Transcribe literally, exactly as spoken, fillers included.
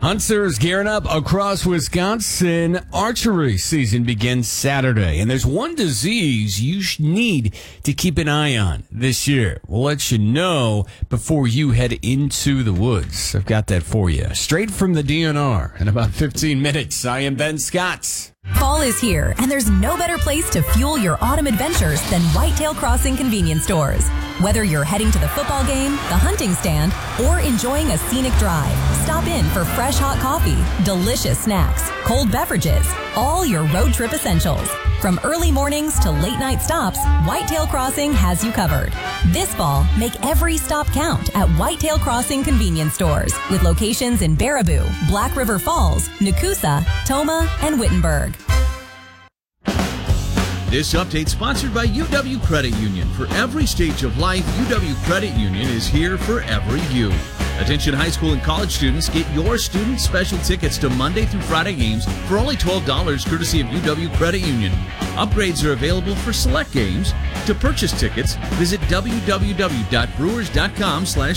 Hunters gearing up across Wisconsin. Archery season begins Saturday, and there's one disease you need to keep an eye on this year. We'll let you know before you head into the woods. I've got that for you. Straight from the D N R in about fifteen minutes. I am Ben Scott. Fall is here, and there's no better place to fuel your autumn adventures than Whitetail Crossing convenience stores. Whether you're heading to the football game, the hunting stand, or enjoying a scenic drive, stop in for fresh hot coffee, delicious snacks, cold beverages, all your road trip essentials. From early mornings to late night stops, Whitetail Crossing has you covered. This fall, make every stop count at Whitetail Crossing convenience stores with locations in Baraboo, Black River Falls, Nakusa, Toma, and Wittenberg. This update sponsored by U W Credit Union. For every stage of life, U W Credit Union is here for every you. Attention high school and college students, get your student special tickets to Monday through Friday games for only twelve dollars courtesy of U W Credit Union. Upgrades are available for select games. To purchase tickets, visit w w w dot brewers dot com slash